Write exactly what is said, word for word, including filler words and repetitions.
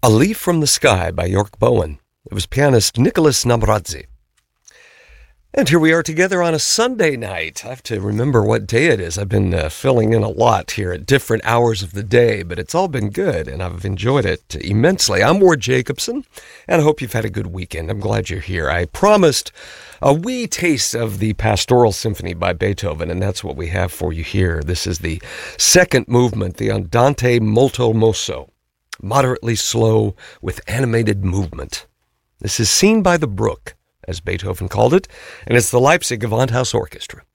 A Leaf from the Sky by York Bowen. It was pianist Nicholas Nabradze. And here we are together on a Sunday night. I have to remember what day it is. I've been uh, filling in a lot here at different hours of the day, but it's all been good, and I've enjoyed it immensely. I'm Ward Jacobson, and I hope you've had a good weekend. I'm glad you're here. I promised a wee taste of the Pastoral Symphony by Beethoven, and that's what we have for you here. This is the second movement, the Andante molto mosso, moderately slow with animated movement. This is Seen by the Brook, as Beethoven called it, and it's the Leipzig Gewandhaus Orchestra.